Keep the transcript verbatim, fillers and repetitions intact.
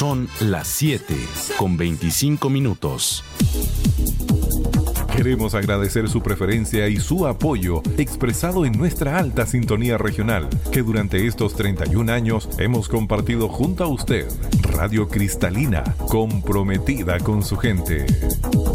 Son las siete con veinticinco minutos. Queremos agradecer su preferencia y su apoyo expresado en nuestra alta sintonía regional, que durante estos treinta y un años hemos compartido junto a usted. Radio Cristalina, comprometida con su gente.